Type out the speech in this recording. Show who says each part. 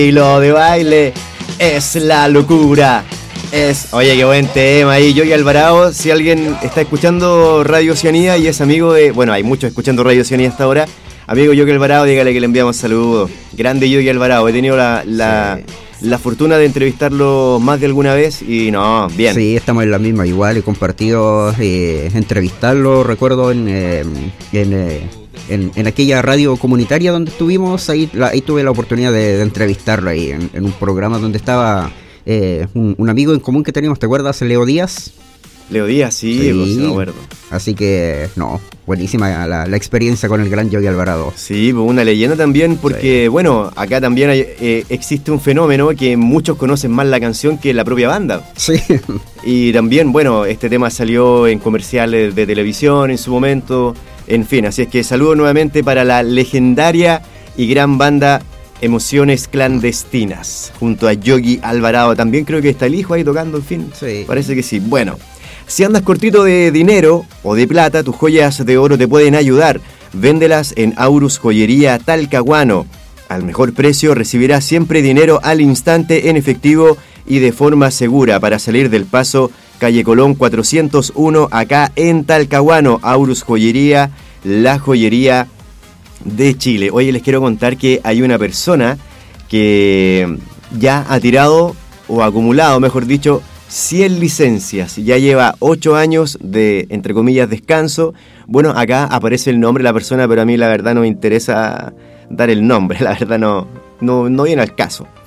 Speaker 1: Y lo de baile es la locura. Oye, qué buen tema ahí, Yogi Alvarado. Si alguien está escuchando Radio Oceanía y es amigo de... Bueno, hay muchos escuchando Radio Oceanía hasta ahora. Amigo Yogi Alvarado, dígale que le enviamos saludos. Grande Yogi Alvarado. He tenido la fortuna de entrevistarlo más de alguna vez y no, bien.
Speaker 2: Sí, estamos en la misma. Igual he compartido entrevistarlo, recuerdo en aquella radio comunitaria donde estuvimos, ahí tuve la oportunidad de entrevistarlo ahí en un programa donde estaba un amigo en común que teníamos, ¿te acuerdas? Leo Díaz.
Speaker 1: Leo Díaz, sí, pues, me acuerdo.
Speaker 2: Así que, buenísima la experiencia con el gran Yogi Alvarado.
Speaker 1: Sí, pues una leyenda también, porque, bueno, acá también existe un fenómeno que muchos conocen más la canción que la propia banda.
Speaker 2: Sí.
Speaker 1: Y también, bueno, este tema salió en comerciales de televisión en su momento, en fin, así es que saludo nuevamente para la legendaria y gran banda Emociones Clandestinas, junto a Yogi Alvarado. También creo que está el hijo ahí tocando, en fin,
Speaker 2: sí.
Speaker 1: Parece que sí. Bueno, si andas cortito de dinero o de plata, tus joyas de oro te pueden ayudar. Véndelas en Aurus Joyería Talcahuano. Al mejor precio recibirás siempre dinero al instante en efectivo y de forma segura para salir del paso calle Colón 401 acá en Talcahuano. Aurus Joyería, la joyería de Chile. Oye, les quiero contar que hay una persona que ya ha tirado o acumulado, mejor dicho, 100 licencias, ya lleva 8 años de, entre comillas, descanso. Bueno, acá aparece el nombre de la persona, pero a mí la verdad no me interesa dar el nombre, la verdad no viene al caso.